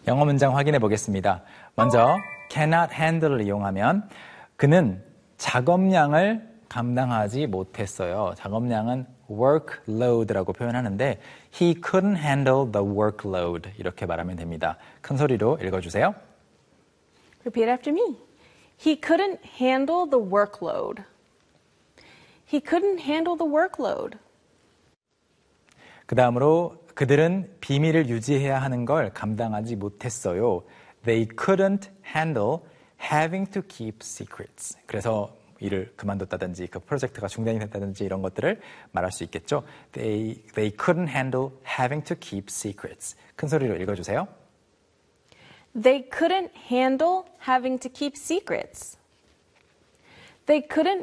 영어 문장 확인해 보겠습니다. 먼저 cannot handle을 이용하면 그는 작업량을 감당하지 못했어요. 작업량은 workload라고 표현하는데 he couldn't handle the workload 이렇게 말하면 됩니다. 큰 소리로 읽어주세요. Repeat after me. He couldn't handle the workload. He couldn't handle the workload. 그 다음으로 그들은 비밀을 유지해야 하는 걸 감당하지 못했어요. They couldn't handle having to keep secrets. 그래서 일을 그만뒀다든지 그 프로젝트가 중단이 됐다든지 이런 것들을 말할 수 있겠죠. They couldn't handle having to keep secrets. 큰 소리로 읽어주세요. They couldn't handle having to keep secrets. They couldn't